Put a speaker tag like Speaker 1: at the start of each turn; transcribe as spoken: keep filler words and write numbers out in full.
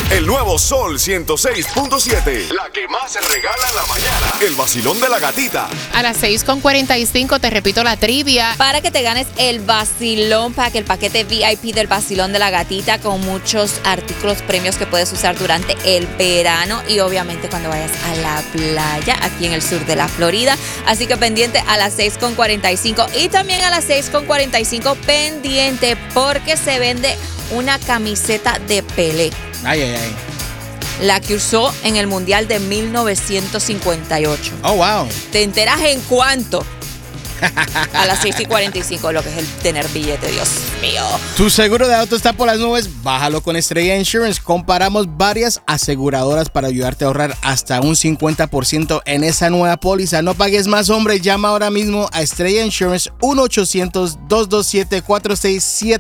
Speaker 1: El nuevo Sol ciento seis punto siete. La que más se regala en la mañana. El vacilón de la gatita.
Speaker 2: A las seis con cuarenta y cinco te repito la trivia.
Speaker 3: Para que te ganes el vacilón pack, el paquete V I P del vacilón de la gatita con muchos artículos premios que puedes usar durante el verano y obviamente cuando vayas a la playa aquí en el sur de la Florida. Así que pendiente a las seis con cuarenta y cinco y también a las seis con cuarenta y cinco pendiente porque se vende una camiseta de Pelé.
Speaker 4: Ay, ay, ay.
Speaker 3: La que usó en el Mundial de mil novecientos cincuenta y ocho.
Speaker 4: Oh, wow.
Speaker 3: ¿Te enteras en cuánto? A las seis y cuarenta y cinco, lo que es el tener billete, Dios mío.
Speaker 4: Tu seguro de auto está por las nubes, bájalo con Estrella Insurance. Comparamos varias aseguradoras para ayudarte a ahorrar hasta un cincuenta por ciento en esa nueva póliza. No pagues más, hombre. Llama ahora mismo a Estrella Insurance uno ochocientos, dos dos siete, cuatro seis siete